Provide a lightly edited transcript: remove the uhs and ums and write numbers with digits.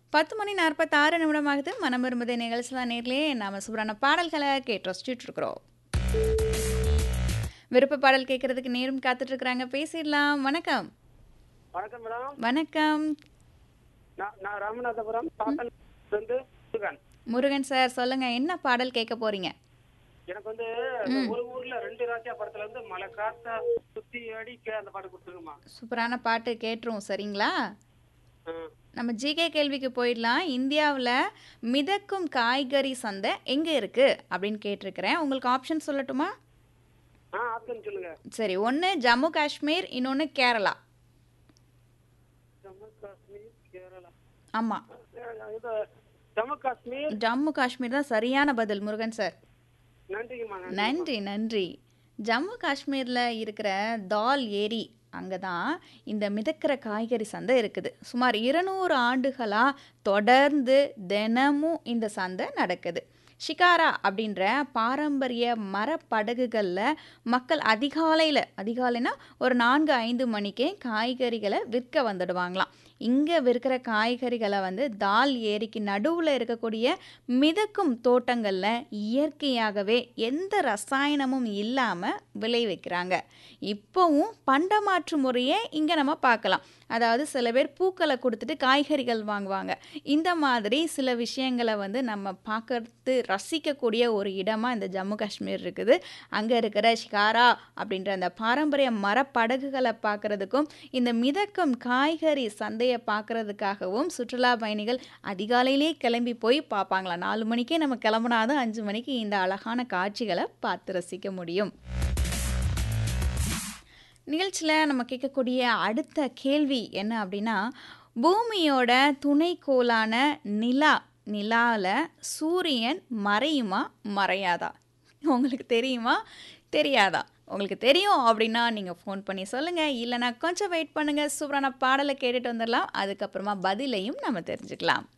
10 மணி 46 நிமிடமாகுது. மனம் விரும்புதே நிகழ்ச்சியில நேர்லயே நாம சூப்பரான பாடல்களை கேட்டு ரசிச்சுட்டு இருக்கிறோம். விருப்ப பாடல் கேட்கறதுக்கு நேரம் காத்துட்டு இருக்கிறாங்க. பேசிடலாம். வணக்கம். வணக்கம் மேடம். வணக்கம். நான் ராமநாதபுரம் இருந்து முருகன். முருகன் சார் சொல்லுங்க, என்ன பாடல் கேட்க போறீங்க? எனக்கு வந்து ஒரு ஊர்ல 2 ராஜா படத்துல இருந்து மலை காத்தா சுத்தி அடிக்க அந்த பாட்டு கொடுத்துருங்கம்மா. சூப்பரான பாட்டு கேட்டுரும். சரிங்களா? நம்ம ஜிகே கேள்விக்கு போயிடலாம். இந்தியாவில் மிதக்கும் காய்கறி சந்தை எங்கே இருக்கு அப்படின்னு கேட்டிருக்கிறேன். உங்களுக்கு ஆப்ஷன் சொல்லட்டுமா? ஆப்ஷன் சொல்லுங்க. சரி, ஒன்று ஜம்மு காஷ்மீர், இன்னொன்று கேரளா. ஜம்மு காஷ்மீர் கேரளா. ஆமாம், இது ஜம்மு காஷ்மீர். ஜம்மு காஷ்மீர் தான் சரியான பதில் முருகன் சார். நன்றிங்கம்மா. நன்றி நன்றி. ஜம்மு காஷ்மீரில் இருக்கிற தால் ஏரி அங்கே தான் இந்த மிதக்கிற காய்கறி சந்தை இருக்குது. சுமார் 200 ஆண்டுகளாக தொடர்ந்து தினமும் இந்த சந்தை நடக்குது. ஷிகாரா அப்படின்ற பாரம்பரிய மரப்படகுகளில் மக்கள் அதிகாலைனா ஒரு 4-5 மணிக்கே காய்கறிகளை விற்க வந்துடுவாங்களாம். இங்கே விற்கிற காய்கறிகளை வந்து தால் ஏரிக்கு நடுவில் இருக்கக்கூடிய மிதக்கும் தோட்டங்களில் இயற்கையாகவே எந்த ரசாயனமும் இல்லாமல் விளைவிக்கிறாங்க. இப்போவும் பண்டமாற்று முறையே இங்கே நம்ம பார்க்கலாம். அதாவது சில பேர் பூக்களை கொடுத்துட்டு காய்கறிகள் வாங்குவாங்க. இந்த மாதிரி சில விஷயங்களை வந்து நம்ம பார்க்கறது ரசிக்கக்கூடிய ஒரு இடமா இந்த ஜம்மு காஷ்மீர் இருக்குது. அங்கே இருக்கிற ஷிகாரா அப்படின்ற அந்த பாரம்பரிய மரப்படகுகளை பார்க்குறதுக்கும் இந்த மிதக்கும் காய்கறி சந்தையை பார்க்குறதுக்காகவும் சுற்றுலா பயணிகள் அதிகாலையிலே கிளம்பி போய் பார்ப்பாங்களாம். 4 மணிக்கே நம்ம கிளம்புனாதான் 5 மணிக்கு இந்த அழகான காட்சிகளை பார்த்து ரசிக்க முடியும். நிகழ்ச்சியில் நம்ம கேட்கக்கூடிய அடுத்த கேள்வி என்ன அப்படின்னா, பூமியோட துணைக்கோளான நிலாவில் சூரியன் மறையுமா மறையாதா? உங்களுக்கு தெரியுமா தெரியாதா? உங்களுக்கு தெரியும் அப்படின்னா நீங்கள் ஃபோன் பண்ணி சொல்லுங்கள். இல்லைனா கொஞ்சம் வெயிட் பண்ணுங்கள். சூப்பரான பாடலை கேட்டுட்டு வந்துடலாம். அதுக்கப்புறமா பதிலையும் நம்ம தெரிஞ்சுக்கலாம்.